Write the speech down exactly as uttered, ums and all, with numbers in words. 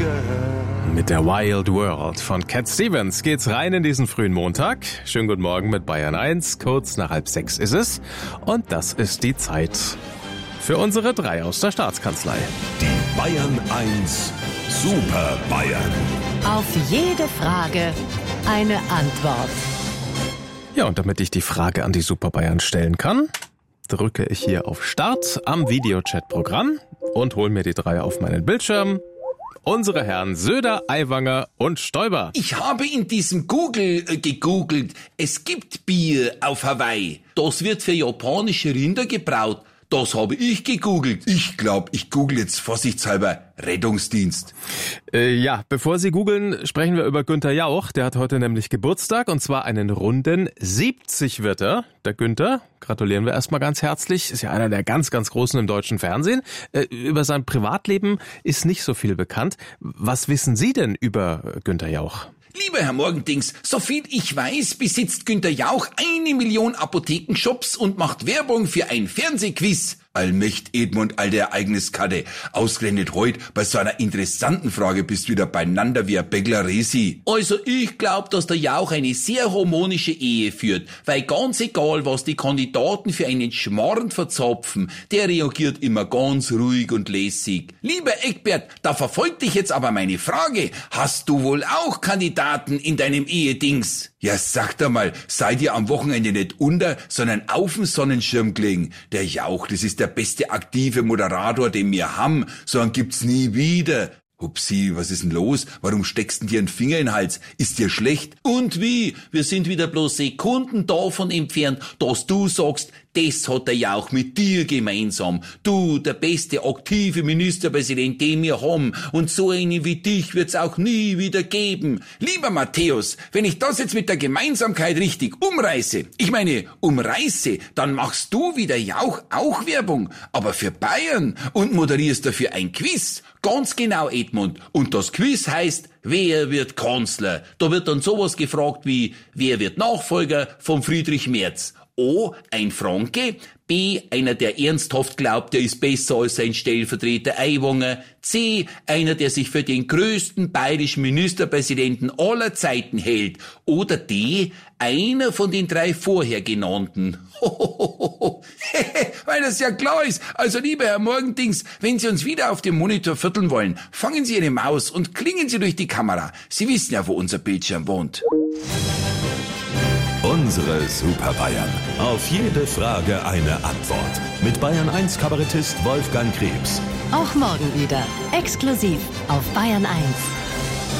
gehört. Mit der Wild World von Cat Stevens geht's rein in diesen frühen Montag. Schönen guten Morgen mit Bayern eins. Kurz nach halb sechs ist es. Und das ist die Zeit für unsere drei aus der Staatskanzlei. Die Bayern eins Super Bayern. Auf jede Frage eine Antwort. Ja, und damit ich die Frage an die Super Bayern stellen kann, drücke ich hier auf Start am Videochat-Programm und hole mir die drei auf meinen Bildschirm. Unsere Herren Söder, Aiwanger und Stoiber. Ich habe in diesem Google äh, gegoogelt, es gibt Bier auf Hawaii. Das wird für japanische Rinder gebraut. Das habe ich gegoogelt. Ich glaube, ich google jetzt vorsichtshalber Rettungsdienst. Äh, ja, bevor Sie googeln, sprechen wir über Günther Jauch. Der hat heute nämlich Geburtstag und zwar einen runden siebzig wird er. Der Günther, gratulieren wir erstmal ganz herzlich, ist ja einer der ganz, ganz Großen im deutschen Fernsehen. Äh, über sein Privatleben ist nicht so viel bekannt. Was wissen Sie denn über Günther Jauch? Lieber Herr Morgendings, soviel ich weiß, besitzt Günther Jauch eine Million Apothekenshops und macht Werbung für ein Fernsehquiz. Allmächt Edmund, alte Ereigniskarte. Ausgerechnet heute bei so einer interessanten Frage bist wieder beieinander wie ein Bäckler Resi. Also ich glaub, dass der Jauch eine sehr harmonische Ehe führt, weil ganz egal, was die Kandidaten für einen Schmarrn verzapfen, der reagiert immer ganz ruhig und lässig. Lieber Eckbert, da verfolgt dich jetzt aber meine Frage. Hast du wohl auch Kandidaten in deinem Ehedings? Ja, sag doch mal, seid ihr am Wochenende nicht unter, sondern auf dem Sonnenschirm gelegen? Der Jauch, das ist der beste aktive Moderator, den wir haben. So einen gibt's nie wieder. Hupsi, was ist denn los? Warum steckst du dir einen Finger in den Hals? Ist dir schlecht? Und wie? Wir sind wieder bloß Sekunden davon entfernt, dass du sagst, das hat der Jauch mit dir gemeinsam. Du, der beste aktive Ministerpräsident, den wir haben. Und so einen wie dich wird's auch nie wieder geben. Lieber Matthäus, wenn ich das jetzt mit der Gemeinsamkeit richtig umreiße, ich meine umreiße, dann machst du wie der Jauch auch Werbung, aber für Bayern und moderierst dafür ein Quiz. Ganz genau, Edmund. Und das Quiz heißt, wer wird Kanzler? Da wird dann sowas gefragt wie, wer wird Nachfolger von Friedrich Merz? O, ein Franke, B, einer, der ernsthaft glaubt, der ist besser als sein Stellvertreter Aiwanger, C, einer, der sich für den größten bayerischen Ministerpräsidenten aller Zeiten hält, oder D, einer von den drei vorher genannten. Weil das ja klar ist. Also lieber Herr Morgendings, wenn Sie uns wieder auf dem Monitor vierteln wollen, fangen Sie Ihre Maus und klingen Sie durch die Kamera. Sie wissen ja, wo unser Bildschirm wohnt. Unsere Super Bayern. Auf jede Frage eine Antwort. Mit Bayern eins Kabarettist Wolfgang Krebs. Auch morgen wieder. Exklusiv auf Bayern eins.